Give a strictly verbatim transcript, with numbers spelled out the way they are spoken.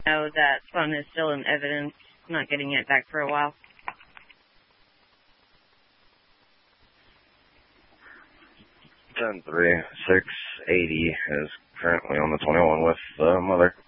know that phone is still in evidence. I'm not getting it back for a while. ten three, six eighty is currently on the twenty-one with the mother.